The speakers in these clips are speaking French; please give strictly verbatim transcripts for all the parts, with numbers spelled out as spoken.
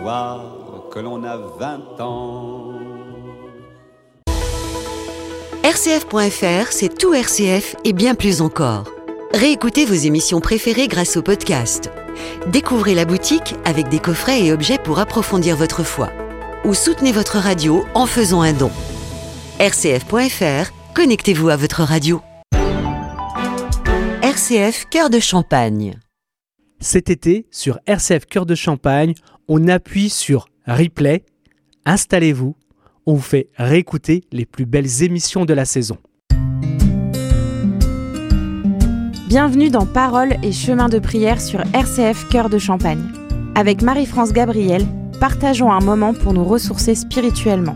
soir que l'on a vingt ans. R C F point F R, c'est tout R C F et bien plus encore. Réécoutez vos émissions préférées grâce au podcast. Découvrez la boutique avec des coffrets et objets pour approfondir votre foi. Ou soutenez votre radio en faisant un don. R C F point F R, connectez-vous à votre radio. R C F Cœur de Champagne. Cet été, sur R C F Cœur de Champagne, on appuie sur Replay. Installez-vous, on vous fait réécouter les plus belles émissions de la saison. Bienvenue dans Paroles et chemins de prière sur R C F Cœur de Champagne. Avec Marie-France Gabriel, partageons un moment pour nous ressourcer spirituellement.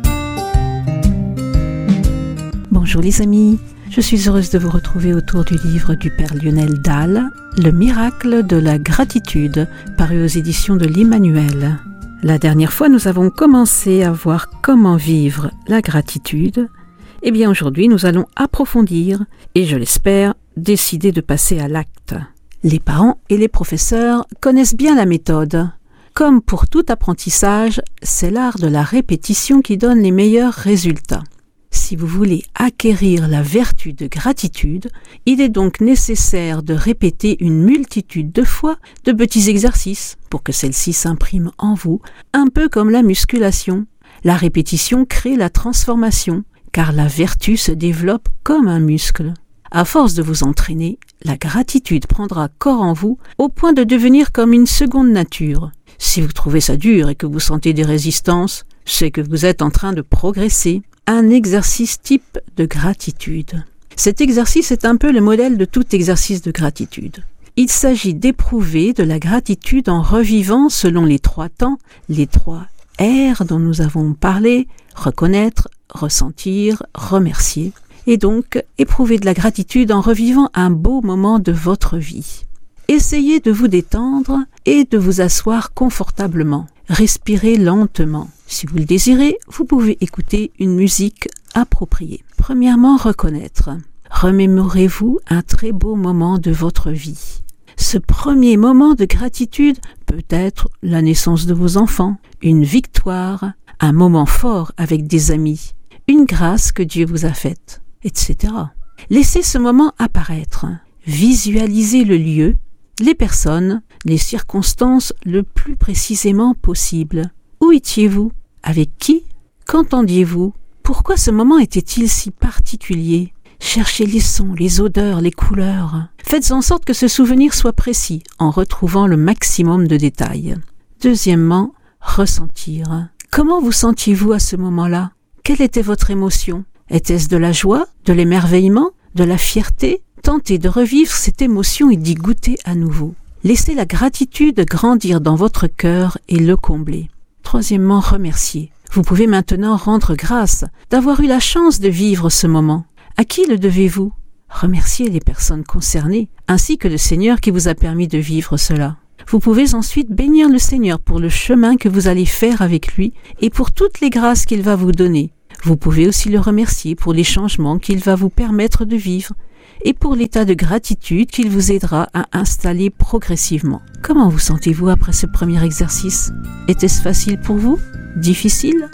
Bonjour les amis, je suis heureuse de vous retrouver autour du livre du Père Lionel Dalle, Le miracle de la gratitude, paru aux éditions de l'Emmanuel. La dernière fois, nous avons commencé à voir comment vivre la gratitude. Eh bien aujourd'hui, nous allons approfondir et, je l'espère, décider de passer à l'acte. Les parents et les professeurs connaissent bien la méthode. Comme pour tout apprentissage, c'est l'art de la répétition qui donne les meilleurs résultats. Si vous voulez acquérir la vertu de gratitude, il est donc nécessaire de répéter une multitude de fois de petits exercices pour que celle-ci s'imprime en vous, un peu comme la musculation. La répétition crée la transformation, car la vertu se développe comme un muscle. À force de vous entraîner, la gratitude prendra corps en vous au point de devenir comme une seconde nature. Si vous trouvez ça dur et que vous sentez des résistances, c'est que vous êtes en train de progresser. Un exercice type de gratitude. Cet exercice est un peu le modèle de tout exercice de gratitude. Il s'agit d'éprouver de la gratitude en revivant selon les trois temps, les trois R dont nous avons parlé, reconnaître, ressentir, remercier. Et donc, éprouver de la gratitude en revivant un beau moment de votre vie. Essayez de vous détendre et de vous asseoir confortablement. Respirez lentement. Si vous le désirez, vous pouvez écouter une musique appropriée. Premièrement, reconnaître. Remémorez-vous un très beau moment de votre vie. Ce premier moment de gratitude peut être la naissance de vos enfants, une victoire, un moment fort avec des amis, une grâce que Dieu vous a faite, et cetera. Laissez ce moment apparaître. Visualisez le lieu, les personnes, les circonstances le plus précisément possible. Où étiez-vous? Avec qui? Qu'entendiez-vous? Pourquoi ce moment était-il si particulier? Cherchez les sons, les odeurs, les couleurs. Faites en sorte que ce souvenir soit précis en retrouvant le maximum de détails. Deuxièmement, ressentir. Comment vous sentiez-vous à ce moment-là? Quelle était votre émotion? Était-ce de la joie, de l'émerveillement, de la fierté? Tentez de revivre cette émotion et d'y goûter à nouveau. Laissez la gratitude grandir dans votre cœur et le combler. Troisièmement, remercier. Vous pouvez maintenant rendre grâce d'avoir eu la chance de vivre ce moment. À qui le devez-vous? Remerciez les personnes concernées, ainsi que le Seigneur qui vous a permis de vivre cela. Vous pouvez ensuite bénir le Seigneur pour le chemin que vous allez faire avec lui et pour toutes les grâces qu'il va vous donner. Vous pouvez aussi le remercier pour les changements qu'il va vous permettre de vivre et pour l'état de gratitude qu'il vous aidera à installer progressivement. Comment vous sentez-vous après ce premier exercice? Était-ce facile pour vous? Difficile?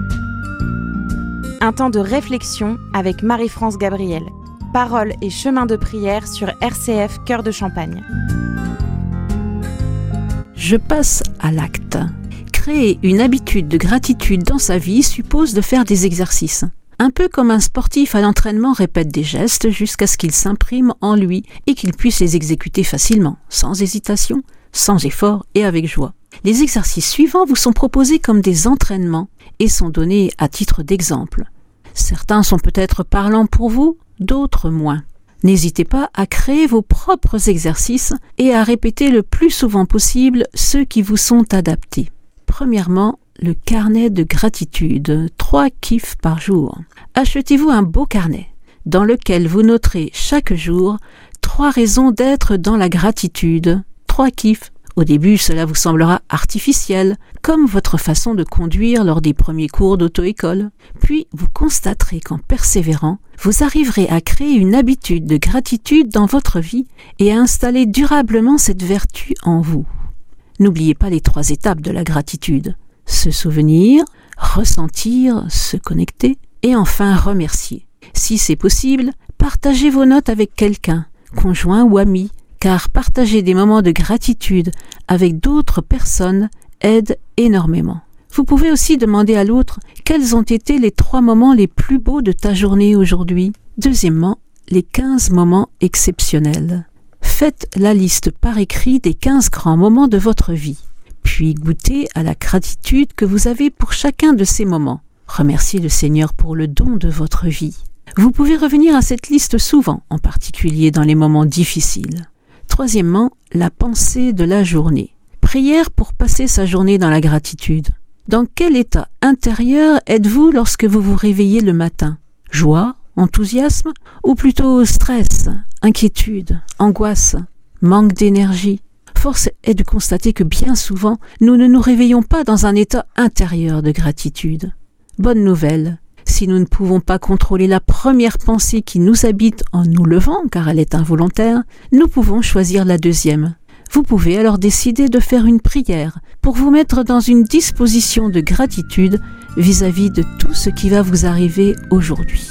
Un temps de réflexion avec Marie-France Gabriel. Paroles et chemins de prière sur R C F Cœur de Champagne. Je passe à l'acte. Créer une habitude de gratitude dans sa vie suppose de faire des exercices. Un peu comme un sportif à l'entraînement répète des gestes jusqu'à ce qu'ils s'impriment en lui et qu'il puisse les exécuter facilement, sans hésitation, sans effort et avec joie. Les exercices suivants vous sont proposés comme des entraînements et sont donnés à titre d'exemple. Certains sont peut-être parlants pour vous, d'autres moins. N'hésitez pas à créer vos propres exercices et à répéter le plus souvent possible ceux qui vous sont adaptés. Premièrement, le carnet de gratitude, trois kiffs par jour. Achetez-vous un beau carnet dans lequel vous noterez chaque jour trois raisons d'être dans la gratitude, trois kiffs. Au début, cela vous semblera artificiel, comme votre façon de conduire lors des premiers cours d'auto-école. Puis, vous constaterez qu'en persévérant, vous arriverez à créer une habitude de gratitude dans votre vie et à installer durablement cette vertu en vous. N'oubliez pas les trois étapes de la gratitude. Se souvenir, ressentir, se connecter et enfin remercier. Si c'est possible, partagez vos notes avec quelqu'un, conjoint ou ami, car partager des moments de gratitude avec d'autres personnes aide énormément. Vous pouvez aussi demander à l'autre quels ont été les trois moments les plus beaux de ta journée aujourd'hui. Deuxièmement, les quinze moments exceptionnels. Faites la liste par écrit des quinze grands moments de votre vie, puis goûtez à la gratitude que vous avez pour chacun de ces moments. Remerciez le Seigneur pour le don de votre vie. Vous pouvez revenir à cette liste souvent, en particulier dans les moments difficiles. Troisièmement, la pensée de la journée. Prière pour passer sa journée dans la gratitude. Dans quel état intérieur êtes-vous lorsque vous vous réveillez le matin? Joie, enthousiasme ou plutôt stress, inquiétude, angoisse, manque d'énergie? Force est de constater que bien souvent, nous ne nous réveillons pas dans un état intérieur de gratitude. Bonne nouvelle, si nous ne pouvons pas contrôler la première pensée qui nous habite en nous levant, car elle est involontaire, nous pouvons choisir la deuxième. Vous pouvez alors décider de faire une prière pour vous mettre dans une disposition de gratitude vis-à-vis de tout ce qui va vous arriver aujourd'hui.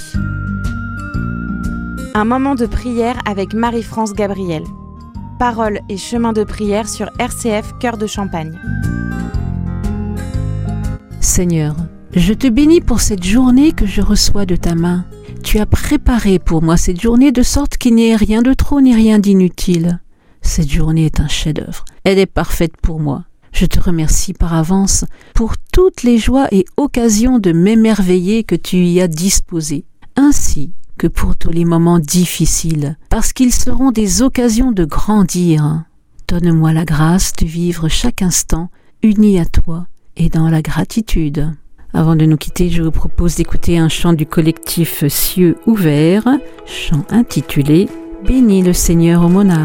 Un moment de prière avec Marie-France Gabriel. Paroles et chemin de prière sur R C F Cœur de Champagne. Seigneur, je te bénis pour cette journée que je reçois de ta main. Tu as préparé pour moi cette journée de sorte qu'il n'y ait rien de trop ni rien d'inutile. Cette journée est un chef-d'œuvre. Elle est parfaite pour moi. Je te remercie par avance pour toutes les joies et occasions de m'émerveiller que tu y as disposées, ainsi que pour tous les moments difficiles, parce qu'ils seront des occasions de grandir. Donne-moi la grâce de vivre chaque instant uni à toi et dans la gratitude. Avant de nous quitter, je vous propose d'écouter un chant du collectif Cieux ouverts, chant intitulé « Bénis le Seigneur ô mon âme ».